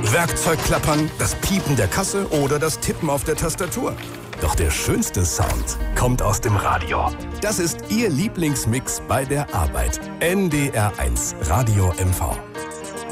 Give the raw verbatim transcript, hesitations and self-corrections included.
Werkzeugklappern, das Piepen der Kasse oder das Tippen auf der Tastatur. Doch der schönste Sound kommt aus dem Radio. Das ist Ihr Lieblingsmix bei der Arbeit. N D R eins Radio M V.